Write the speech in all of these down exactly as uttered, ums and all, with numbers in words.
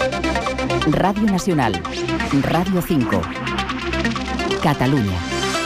Radio Nacional, Radio cinco, Catalunya.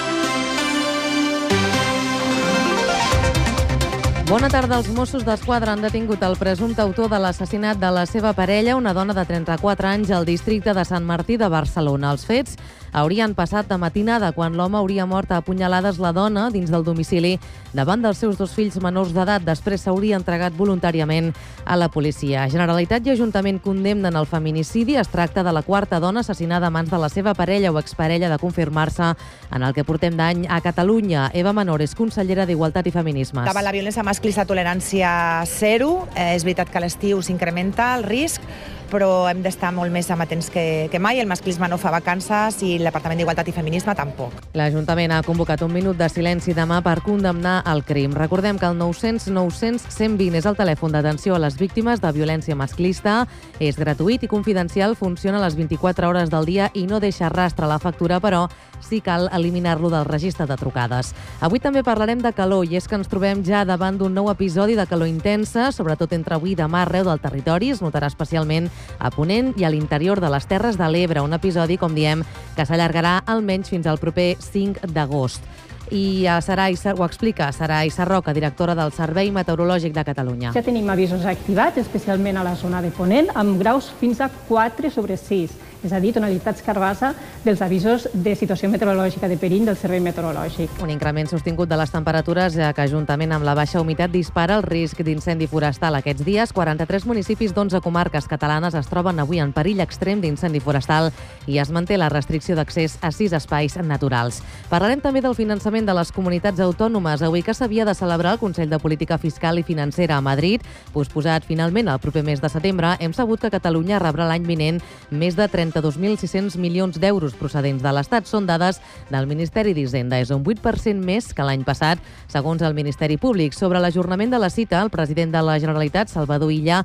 Bona tarda. Els Mossos d'Esquadra han detingut el presumpte autor de l'assassinat de la seva parella, una dona de trenta-quatre anys, al districte de Sant Martí de Barcelona. Els fets haurien passat de matinada, quan l'home hauria mort a apunyalades la dona dins del domicili davant dels seus dos fills menors d'edat. Després s'hauria entregat voluntàriament a la policia. Generalitat i Ajuntament condemnen el feminicidi. Es tracta de la quarta dona assassinada a mans de la seva parella o exparella de confirmar-se en el que portem d'any a Catalunya. Eva Menor és consellera d'Igualtat i Feminismes. Davant la violència masclista, tolerància zero. Eh, és veritat que a l'estiu s'incrementa el risc, però hem d'estar molt més amatents que, que mai. El masclisme no fa vacances i el Departament d'Igualtat i Feminisme tampoc. L'Ajuntament ha convocat un minut de silenci demà per condemnar el crim. Recordem que el nou cents nou cents cent vint és el telèfon d'atenció a les víctimes de violència masclista. És gratuït i confidencial, funciona a les vint-i-quatre hores del dia i no deixa rastre a la factura, però sí cal eliminar-lo del registre de trucades. Avui també parlarem de calor, i és que ens trobem ja davant d'un nou episodi de calor intensa, sobretot entre avui i demà arreu del territori. Es notarà especialment a Ponent i a l'interior de les Terres de l'Ebre, un episodi, com diem, que s'allargarà almenys fins al proper cinc d'agost. I a Sarai, ho explica Sarai Sarroca, directora del Servei Meteorològic de Catalunya. Ja tenim avisos activats, especialment a la zona de Ponent, amb graus fins a quatre sobre sis, és a dir, tonalitats carbassa dels avisos de situació meteorològica de perill del Servei Meteorològic. Un increment sostingut de les temperatures, ja que juntament amb la baixa humitat dispara el risc d'incendi forestal aquests dies. quaranta-tres municipis d'onze comarques catalanes es troben avui en perill extrem d'incendi forestal i es manté la restricció d'accés a sis espais naturals. Parlarem també del finançament de les comunitats autònomes. Avui, que s'havia de celebrar el Consell de Política Fiscal i Financera a Madrid, posposat finalment el proper mes de setembre, hem sabut que Catalunya rebrà l'any vinent més de trenta-dos mil sis-cents milions d'euros procedents de l'Estat. Són dades del Ministeri d'Hisenda. És un vuit per cent més que l'any passat, segons el Ministeri Públic. Sobre l'ajornament de la cita, el president de la Generalitat, Salvador Illa,